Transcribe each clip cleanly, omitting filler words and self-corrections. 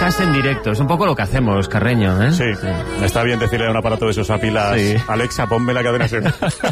podcast en directo. Es un poco lo que hacemos, Carreño, ¿eh? Sí. Está bien decirle a un aparato de esos a pilas, sí. Alexa, ponme la cadena SER.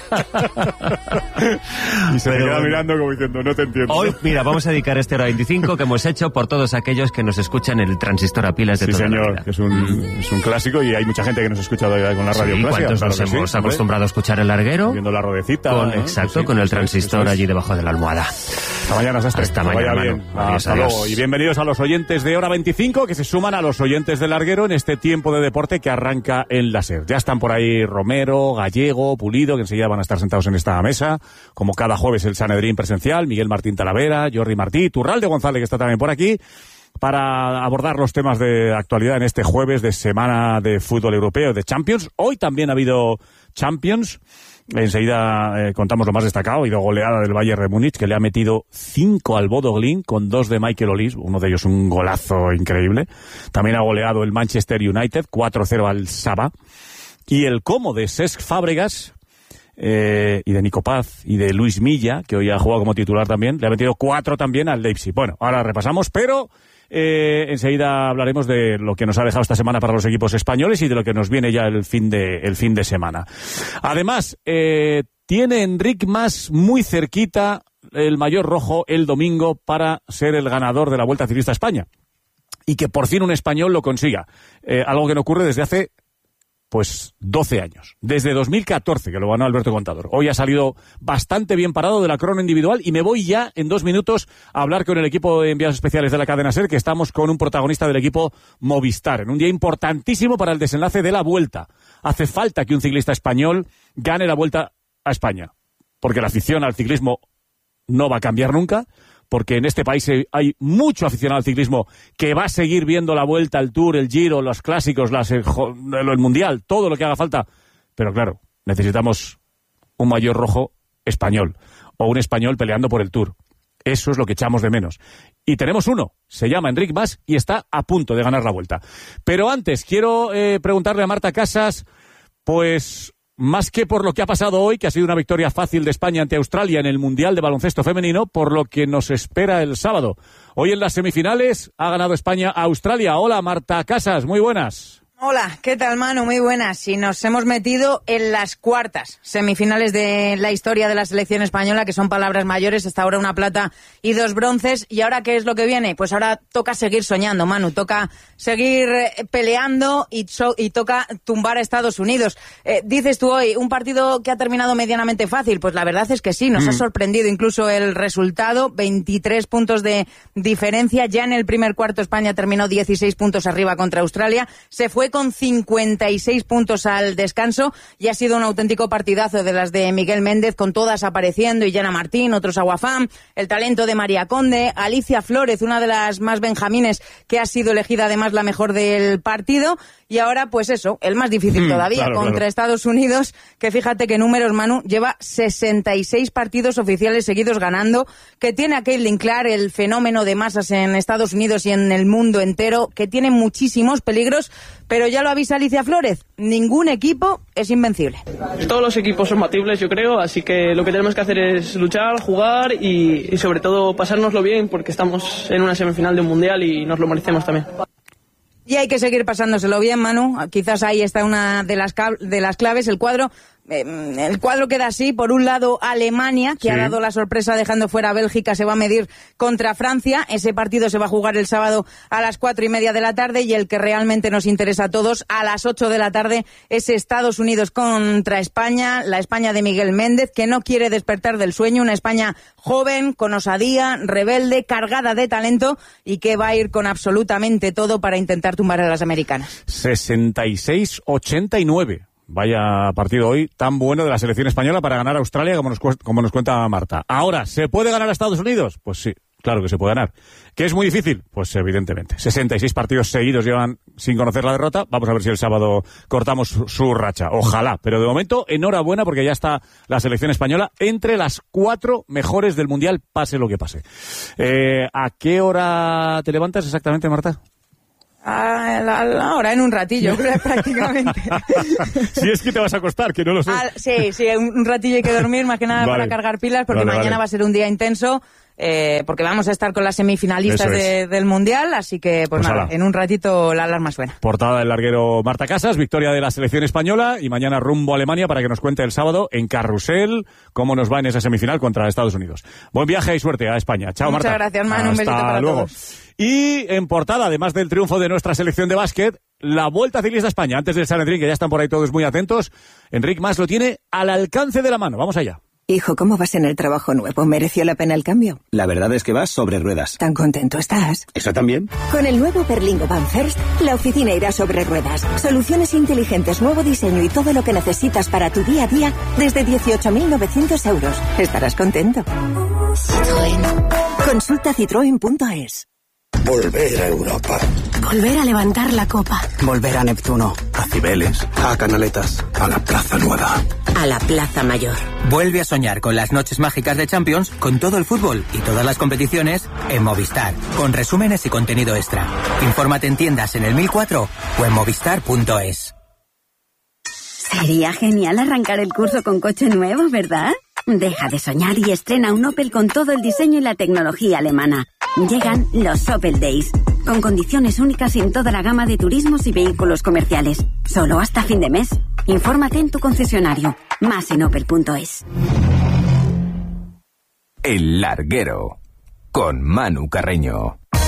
Y se me queda mirando como diciendo, no te entiendo. Hoy, mira, vamos a dedicar este hora 25 que hemos hecho por todos aquellos que nos escuchan en el transistor a pilas de toda la vida. Sí, señor, que es un clásico y hay mucha gente que nos escucha todavía con la radio clásica. ¿Cuántos nos hemos acostumbrado a escuchar el larguero? Viendo la rodecita. Exacto, con el transistor allí debajo de la almohada. Hasta mañana, Sastre. Hasta mañana, Manu. Hasta luego. Y bienvenidos a los oyentes de Hora 25 que se suman a los oyentes del larguero en este tiempo de deporte que arranca en la SER. Ya están por ahí Romero, Gallego, Pulido, que enseguida van a estar sentados en esta mesa. Como cada jueves el Sanedrín presencial, Miguel Martín Talavera, Jordi Martí, Turralde González, que está también por aquí, para abordar los temas de actualidad en este jueves de semana de fútbol europeo, de Champions. Hoy también ha habido Champions. Enseguida contamos lo más destacado. Ha habido goleada del Bayern de Múnich, que le ha metido 5 al Bodo Glimt con 2 de Michael Olise, uno de ellos un golazo increíble. También ha goleado el Manchester United 4-0 al Saba. Y el Como de Cesc Fábregas y de Nico Paz y de Luis Milla, que hoy ha jugado como titular también, le ha metido 4 también al Leipzig. Bueno, ahora repasamos, pero enseguida hablaremos de lo que nos ha dejado esta semana para los equipos españoles y de lo que nos viene ya el fin de semana. Además, tiene Enric Mas muy cerquita el maillot rojo el domingo para ser el ganador de la Vuelta Ciclista a España. Y que por fin un español lo consiga. Algo que no ocurre desde hace 12 años. Desde 2014 que lo ganó Alberto Contador. Hoy ha salido bastante bien parado de la crono individual y me voy ya en 2 minutos a hablar con el equipo de enviados especiales de la cadena SER, que estamos con un protagonista del equipo Movistar, en un día importantísimo para el desenlace de la Vuelta. Hace falta que un ciclista español gane la Vuelta a España, porque la afición al ciclismo no va a cambiar nunca, porque en este país hay mucho aficionado al ciclismo que va a seguir viendo la Vuelta, el Tour, el Giro, los clásicos, el Mundial, todo lo que haga falta. Pero claro, necesitamos un maillot rojo español, o un español peleando por el Tour. Eso es lo que echamos de menos. Y tenemos uno, se llama Enric Mas y está a punto de ganar la Vuelta. Pero antes, quiero preguntarle a Marta Casas, más que por lo que ha pasado hoy, que ha sido una victoria fácil de España ante Australia en el Mundial de Baloncesto Femenino, por lo que nos espera el sábado. Hoy en las semifinales ha ganado España a Australia. Hola, Marta Casas, muy buenas. Hola, ¿qué tal, Manu? Muy buenas. Y nos hemos metido en las cuartas semifinales de la historia de la selección española, que son palabras mayores. Hasta ahora una plata y 2 bronces. ¿Y ahora qué es lo que viene? Pues ahora toca seguir soñando, Manu. Toca seguir peleando y toca tumbar a Estados Unidos. Dices tú hoy, un partido que ha terminado medianamente fácil. Pues la verdad es que sí, nos ha sorprendido incluso el resultado. 23 puntos de diferencia. Ya en el primer cuarto España terminó 16 puntos arriba contra Australia. Se fue con 56 puntos al descanso y ha sido un auténtico partidazo de las de Miguel Méndez, con todas apareciendo, Illana Martín, otros Aguafam, el talento de María Conde, Alicia Flórez, una de las más benjamines que ha sido elegida además la mejor del partido, y ahora pues eso, el más difícil todavía, contra Estados Unidos, que fíjate que números, Manu, lleva 66 partidos oficiales seguidos ganando, que tiene a Caitlin Clark, el fenómeno de masas en Estados Unidos y en el mundo entero, que tiene muchísimos peligros, pero ya lo avisa Alicia Flórez, ningún equipo es invencible. Todos los equipos son batibles, yo creo, así que lo que tenemos que hacer es luchar, jugar y sobre todo pasárnoslo bien, porque estamos en una semifinal de un mundial y nos lo merecemos también. Y hay que seguir pasándoselo bien, Manu. Quizás ahí está una de las claves, el cuadro. El cuadro queda así: por un lado Alemania, que ha dado la sorpresa dejando fuera a Bélgica, se va a medir contra Francia. Ese partido se va a jugar el sábado a las 4:30 de la tarde, y el que realmente nos interesa a todos, a las 8 de la tarde, es Estados Unidos contra España, la España de Miguel Méndez, que no quiere despertar del sueño, una España joven, con osadía, rebelde, cargada de talento, y que va a ir con absolutamente todo para intentar tumbar a las americanas. 66-89. Vaya partido hoy tan bueno de la selección española para ganar a Australia, como nos cuenta Marta. Ahora, ¿se puede ganar a Estados Unidos? Pues sí, claro que se puede ganar. ¿Que es muy difícil? Pues evidentemente. 66 partidos seguidos llevan sin conocer la derrota. Vamos a ver si el sábado cortamos su racha. Ojalá. Pero de momento, enhorabuena, porque ya está la selección española entre las 4 mejores del Mundial, pase lo que pase. ¿A qué hora te levantas exactamente, Marta? Ahora, en un ratillo, prácticamente. Si es que te vas a acostar, que no lo sé. Sí, un ratillo hay que dormir, más que nada para cargar pilas, porque mañana va a ser un día intenso. porque vamos a estar con las semifinalistas del Mundial, así que pues nada, en un ratito la alarma suena. Portada del larguero Marta Casas, victoria de la selección española y mañana rumbo a Alemania para que nos cuente el sábado en Carrusel cómo nos va en esa semifinal contra Estados Unidos. Buen viaje y suerte a España. Chao, Marta. Muchas gracias, Manu. Un besito para todos. Y en portada, además del triunfo de nuestra selección de básquet, la Vuelta Ciclista a España, antes del Sanedrín, que ya están por ahí todos muy atentos. Enric Mas lo tiene al alcance de la mano. Vamos allá. Hijo, ¿cómo vas en el trabajo nuevo? ¿Mereció la pena el cambio? La verdad es que vas sobre ruedas. ¿Tan contento estás? ¿Eso también? Con el nuevo Berlingo Van First, la oficina irá sobre ruedas. Soluciones inteligentes, nuevo diseño y todo lo que necesitas para tu día a día desde 18.900 euros. Estarás contento. Citroën. Consulta citroen.es. Volver a Europa. Volver a levantar la copa. Volver a Neptuno. A Cibeles. A Canaletas. A la Plaza Nueva. A la Plaza Mayor. Vuelve a soñar con las noches mágicas de Champions, con todo el fútbol y todas las competiciones en Movistar, con resúmenes y contenido extra. Infórmate en tiendas en el 1004 o en movistar.es. Sería genial arrancar el curso con coche nuevo, ¿verdad? Deja de soñar y estrena un Opel con todo el diseño y la tecnología alemana. Llegan los Opel Days, con condiciones únicas en toda la gama de turismos y vehículos comerciales. Solo hasta fin de mes. Infórmate en tu concesionario. Más en opel.es. El Larguero, con Manu Carreño.